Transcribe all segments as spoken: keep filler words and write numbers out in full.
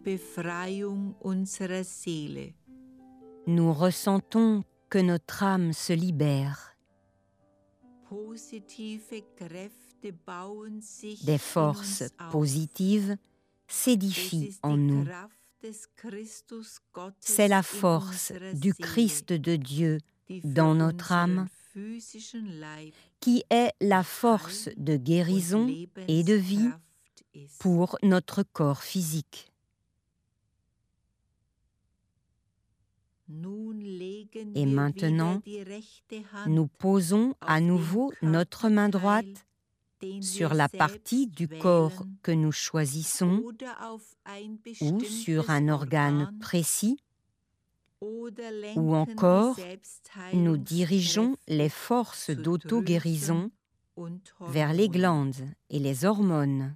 Befreiung unserer Seele. Nous ressentons que notre âme se libère. Positive Kräfte bauen sich Des in forces uns auf. positives Es s'édifient ist en die nous. Kraft des Christus Gottes C'est la in force unserer du Seele, Christ de Dieu die für dans notre unseren âme, physischen Leib qui est la Heil force de und guérison et de vie Lebenskraft ist. pour notre corps physique. Nun legen Et wir maintenant, wieder die rechte Hand nous posons à auf nouveau den notre main Körperteil, droite den sur wir la partie selbst du corps wählen, que nous choisissons oder auf ein ou sur bestimmtes un organe Organ, précis, oder ou lenken die encore nous Selbstheilungskräfte dirigeons les forces zu d'auto-guérison Drüsen und vers les Hormonen. glandes et les hormones.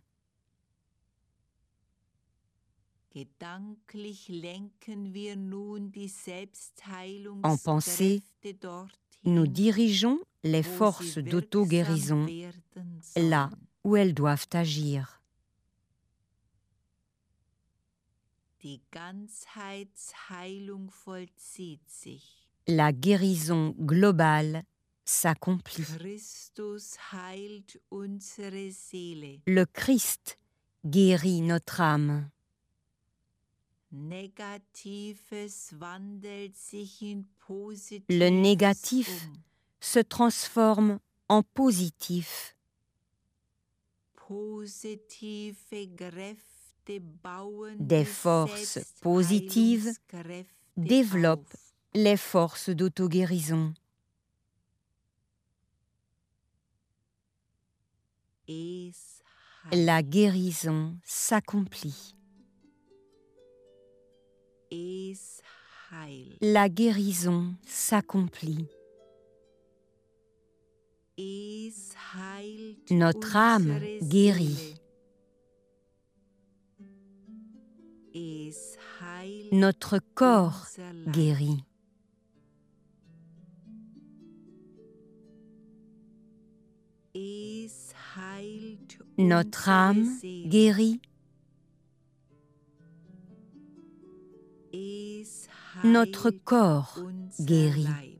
Gedanklich lenken wir nun die En pensée, Selbstheilungskräfte dorthin, nous dirigeons les wo forces sie wirksam d'auto-guérison werden là sollen. où elles doivent agir. Die Ganzheitsheilung vollzieht sich. La guérison globale s'accomplit. Christus heilt unsere Seele. Le Christ guérit notre âme. Negatives wandelt sich in Positives Le négatif um. se transforme en positif. Positive Kräfte bauen Des die forces positives Selbstheilungskräfte développent auf. les forces d'auto-guérison. Es La heilt. guérison s'accomplit. Es heilt. La guérison s'accomplit. Es heilt Notre âme unsere guérit. Seele. Es heilt Notre corps unser Leib. guérit. Es heilt Notre unsere âme Seele. guérit. Es Notre heilt corps unser guérit. Leib.